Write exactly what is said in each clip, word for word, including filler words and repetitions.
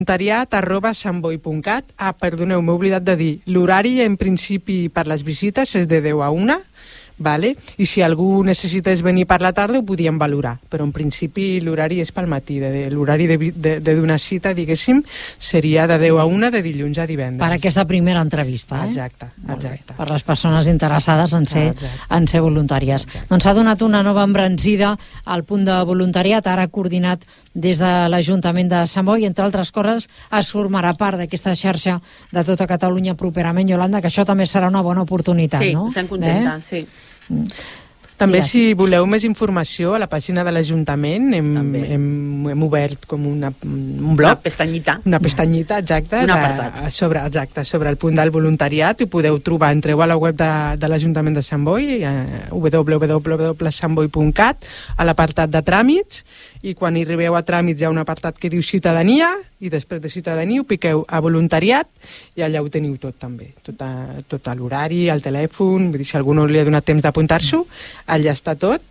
voluntariat arroba santboi punt cat. Ah, perdoneu, m'he oblidat de dir. L'horari, en principi, per les visites és de deu a una, vale? I si algú necessités venir per la tarda ho podíem valorar, però en principi l'horari és pel matí. De, de, l'horari de, de, de donar cita, diguéssim, seria de deu a una de dilluns a divendres. Per aquesta primera entrevista, eh? Exacte, exacte. Per les persones interessades en ser, Exacte. en ser voluntàries. Exacte. Doncs s'ha donat una nova embranzida al punt de voluntariat, ara coordinat des de l'Ajuntament de Sant Boi. Entre altres coses, es formarà part d'aquesta xarxa de tota Catalunya properament, Iolanda, que això també serà una bona oportunitat, sí, no? Sí, estem contentes, eh? sí. També, Digues. si voleu més informació, a la pàgina de l'Ajuntament hem, hem, hem obert com una, un blog. Una pestanyita. Una pestanyita, exacte. Un de, apartat. sobre, exacte, sobre el punt del voluntariat. Ho podeu trobar, entreu a la web de, de l'Ajuntament de Sant Boi, eh, w w w punt sant boi punt cat, a l'apartat de tràmits, i quan hi arribeu a tràmits hi ha un apartat que diu ciutadania, i després de ciutadania ho piqueu a voluntariat, i allà ho teniu tot també. Tot, a, tot a l'horari, el telèfon, vull dir, si algú no li ha donat temps d'apuntar-s'ho, allà està tot,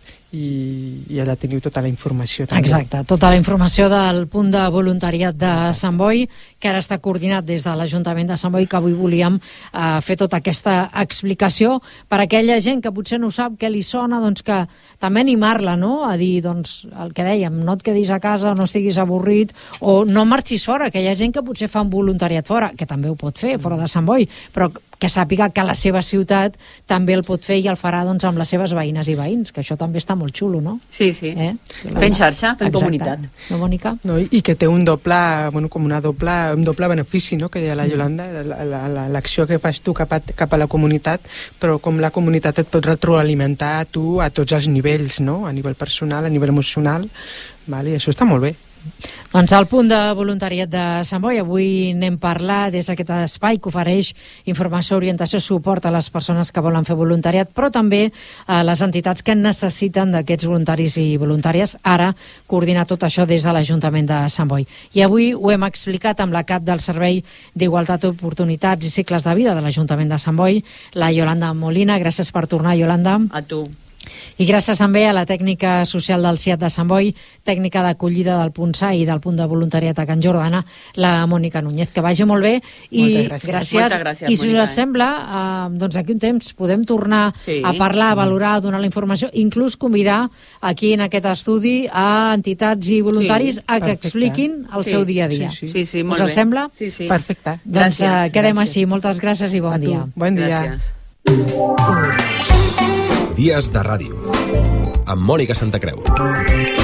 i, i allà teniu tota la informació també. Exacte, tota la informació del punt de voluntariat de Sant Boi, que ara està coordinat des de l'Ajuntament de Sant Boi, que avui volíem eh, fer tota aquesta explicació per a aquella gent que potser no sap què li sona, doncs que també animar-la, no?, a dir, doncs, el que dèiem, no et quedis a casa, no estiguis avorrit, o no marxis fora, que hi ha gent que potser fa un voluntariat fora, que també ho pot fer, fora de Sant Boi, però que sàpiga que la seva ciutat també el pot fer i el farà, doncs, amb les seves veïnes i veïns, que això també està molt xulo, no? Sí, sí. Eh? Fent xarxa, fent Exacte. comunitat. No, Mònica? No, i, i que té un doble, bueno, com una doble, un doble benefici, no?, que deia la Iolanda, l'acció que fas tu cap a, cap a la comunitat, però com la comunitat et pot retroalimentar a tu a tots els nivells, no?, a nivell personal, a nivell emocional, vale? I això està molt bé. Doncs al punt de voluntariat de Sant Boi, avui n'hem parlat des d'aquest espai que ofereix informació, orientació, suport a les persones que volen fer voluntariat, però també a les entitats que necessiten d'aquests voluntaris i voluntàries, ara coordinar tot això des de l'Ajuntament de Sant Boi. I avui ho hem explicat amb la cap del Servei d'Igualtat d'Oportunitats i Cicles de Vida de l'Ajuntament de Sant Boi, la Iolanda Molina. Gràcies per tornar, Iolanda. A tu. I gràcies també a la tècnica social del C I A T de Sant Boi, tècnica d'acollida del punt S A i del punt de voluntariat a Can Jordana, la Mònica Núñez. Que vagi molt bé i gràcies. gràcies. Moltes gràcies, I si us Mònica, sembla, eh, doncs d'aquí un temps podem tornar Sí. a parlar, a valorar, a donar la informació, inclús convidar aquí en aquest estudi a entitats i voluntaris Sí. a que Perfecte. expliquin el Sí. seu dia a dia. Sí, Sí, sí, molt Us bé. sembla? Sí, sí. Perfecte. Doncs eh, Gràcies. quedem Gràcies. així. Moltes gràcies i bon A tu. dia. Bon dia. Gràcies. Dies de ràdio amb Mònica Santacreu.